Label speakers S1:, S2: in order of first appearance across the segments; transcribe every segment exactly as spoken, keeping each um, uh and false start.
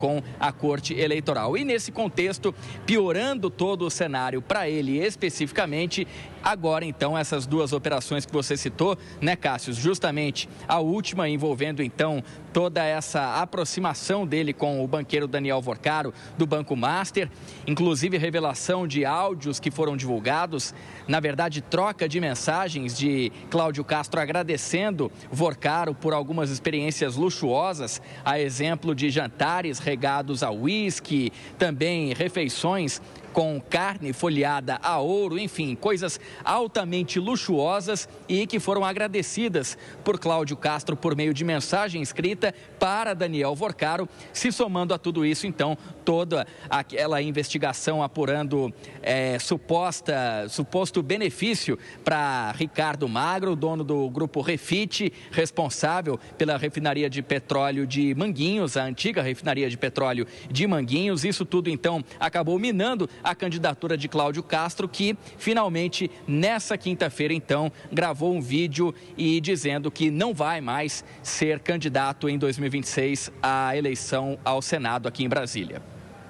S1: com a Corte Eleitoral. E nesse contexto, piorando todo o cenário para ele especificamente, agora então essas duas operações que você citou, né, Cássio? Justamente a última envolvendo então toda essa aproximação dele com o banqueiro Daniel Vorcaro do Banco Master, inclusive revelação de áudios que foram divulgados, na verdade troca de mensagens de Cláudio Castro agradecendo Vorcaro por algumas experiências luxuosas, a exemplo de jantares regados a uísque, também refeições com carne folheada a ouro, enfim, coisas altamente luxuosas e que foram agradecidas por Cláudio Castro por meio de mensagem escrita para Daniel Vorcaro. Se somando a tudo isso, então, toda aquela investigação apurando é, suposta, suposto benefício para Ricardo Magro, dono do grupo Refit, responsável pela refinaria de petróleo de Manguinhos, a antiga refinaria de petróleo de Manguinhos. Isso tudo, então, acabou minando a candidatura de Cláudio Castro, que finalmente, nessa quinta-feira, então, gravou um vídeo e dizendo que não vai mais ser candidato em dois mil e vinte e seis à eleição ao Senado aqui em Brasília.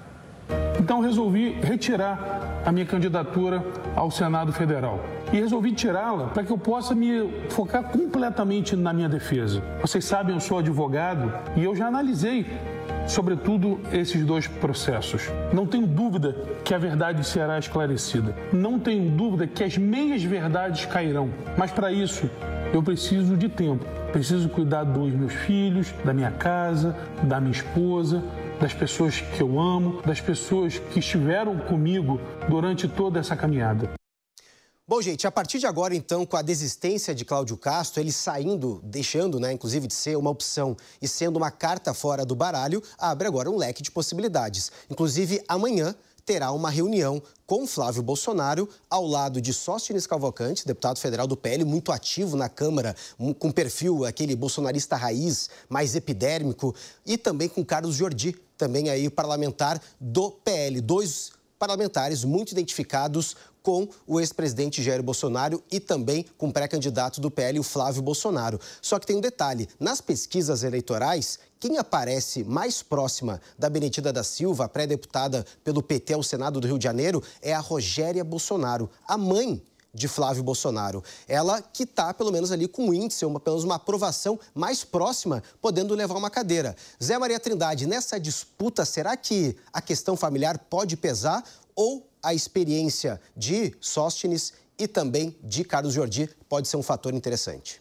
S2: Então resolvi retirar a minha candidatura ao Senado Federal. E resolvi tirá-la para que eu possa me focar completamente na minha defesa. Vocês sabem, eu sou advogado e eu já analisei, sobretudo, esses dois processos. Não tenho dúvida que a verdade será esclarecida. Não tenho dúvida que as meias verdades cairão. Mas para isso, eu preciso de tempo. Preciso cuidar dos meus filhos, da minha casa, da minha esposa, das pessoas que eu amo, das pessoas que estiveram comigo durante toda essa caminhada.
S3: Bom, gente, a partir de agora, então, com a desistência de Cláudio Castro, ele saindo, deixando, né, inclusive, de ser uma opção e sendo uma carta fora do baralho, abre agora um leque de possibilidades. Inclusive, amanhã terá uma reunião com Flávio Bolsonaro, ao lado de Sóstenes Cavalcante, deputado federal do P L, muito ativo na Câmara, com perfil, aquele bolsonarista raiz, mais epidérmico, e também com Carlos Jordi, também aí parlamentar do P L. Dois parlamentares muito identificados com o ex-presidente Jair Bolsonaro e também com o pré-candidato do P L, o Flávio Bolsonaro. Só que tem um detalhe, nas pesquisas eleitorais, quem aparece mais próxima da Benedita da Silva, pré-deputada pelo P T ao Senado do Rio de Janeiro, é a Rogéria Bolsonaro, a mãe de Flávio Bolsonaro. Ela que está, pelo menos ali, com um índice, uma, pelo menos uma aprovação mais próxima, podendo levar uma cadeira. Zé Maria Trindade, nessa disputa, será que a questão familiar pode pesar ou a experiência de Sóstenes e também de Carlos Jordi pode ser um fator interessante?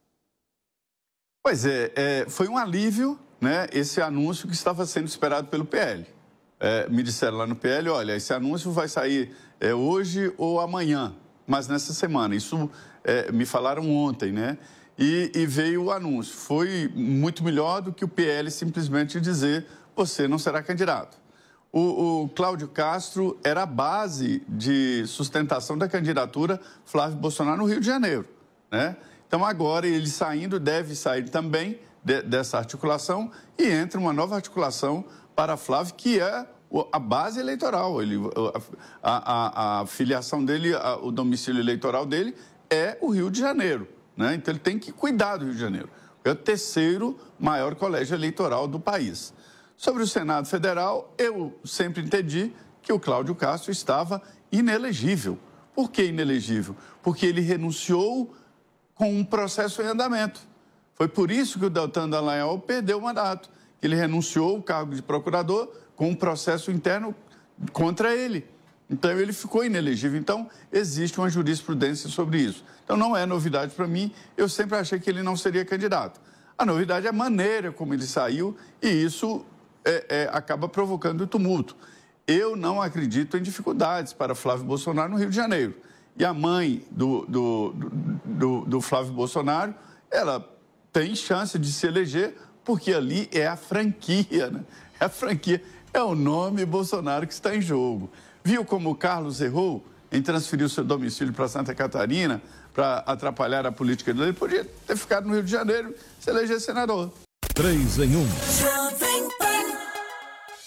S4: Pois é, é foi um alívio, né, esse anúncio que estava sendo esperado pelo P L. É, me disseram lá no P L, olha, esse anúncio vai sair é, hoje ou amanhã, mas nessa semana. Isso é, me falaram ontem, né? E, e veio o anúncio. Foi muito melhor do que o P L simplesmente dizer, você não será candidato. O, o Cláudio Castro era a base de sustentação da candidatura Flávio Bolsonaro no Rio de Janeiro, né? Então, agora, ele saindo, deve sair também de, dessa articulação e entra uma nova articulação para Flávio, que é a base eleitoral. Ele, a, a, a filiação dele, a, o domicílio eleitoral dele é o Rio de Janeiro, né? Então, ele tem que cuidar do Rio de Janeiro. É o terceiro maior colégio eleitoral do país. Sobre o Senado Federal, eu sempre entendi que o Cláudio Castro estava inelegível. Por que inelegível? Porque ele renunciou com um processo em andamento. Foi por isso que o Deltan Dallagnol perdeu o mandato. Ele renunciou ao cargo de procurador com um processo interno contra ele. Então, ele ficou inelegível. Então, existe uma jurisprudência sobre isso. Então, não é novidade para mim. Eu sempre achei que ele não seria candidato. A novidade é a maneira como ele saiu e isso é, é, acaba provocando tumulto. Eu não acredito em dificuldades para Flávio Bolsonaro no Rio de Janeiro. E a mãe do, do, do, do Flávio Bolsonaro, ela tem chance de se eleger porque ali é a franquia, né? É a franquia, é o nome Bolsonaro que está em jogo. Viu como o Carlos errou em transferir o seu domicílio para Santa Catarina para atrapalhar a política dele? Ele podia ter ficado no Rio de Janeiro e se eleger senador.
S5: Três em um.
S6: Jovem Pan.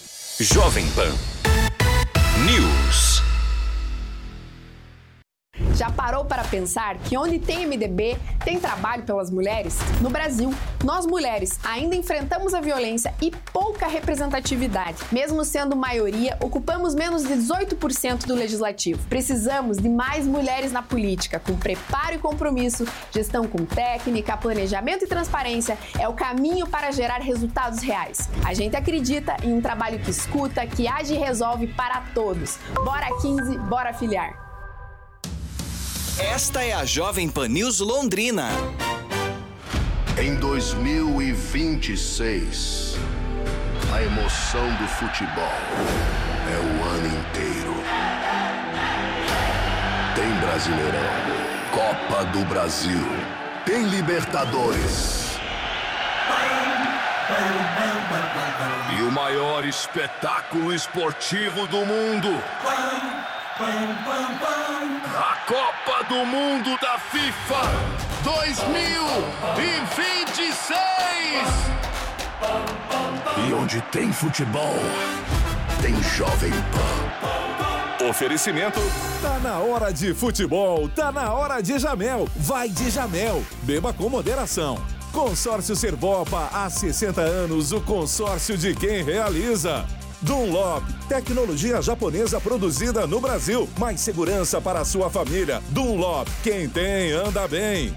S6: Jovem Pan News.
S5: Já parou para pensar que onde tem M D B, tem trabalho pelas mulheres? No Brasil, nós mulheres ainda enfrentamos a violência e pouca representatividade. Mesmo sendo maioria, ocupamos menos de dezoito por cento do legislativo. Precisamos de mais mulheres na política, com preparo e compromisso, gestão com técnica, planejamento e transparência é o caminho para gerar resultados reais. A gente acredita em um trabalho que escuta, que age e resolve para todos. Bora quinze, bora filiar!
S6: Esta é a Jovem Pan News Londrina.
S7: Em dois mil e vinte e seis, a emoção do futebol é o ano inteiro. Tem Brasileirão, Copa do Brasil, tem Libertadores. E o maior espetáculo esportivo do mundo. A Copa do Mundo da FIFA dois mil e vinte e seis. E onde tem futebol, tem Jovem Pan.
S8: Oferecimento. Tá na hora de futebol, tá na hora de Jamel. Vai de Jamel. Beba com moderação. Consórcio Servopa, há sessenta anos, o consórcio de quem realiza. Dunlop, tecnologia japonesa produzida no Brasil. Mais segurança para a sua família. Dunlop, quem tem, anda bem.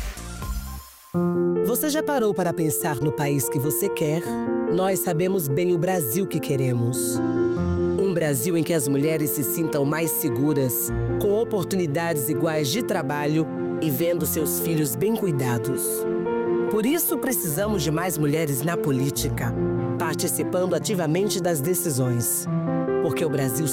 S9: Você já parou para pensar no país que você quer? Nós sabemos bem o Brasil que queremos. Um Brasil em que as mulheres se sintam mais seguras, com oportunidades iguais de trabalho e vendo seus filhos bem cuidados. Por isso, precisamos de mais mulheres na política, participando ativamente das decisões. Porque o Brasil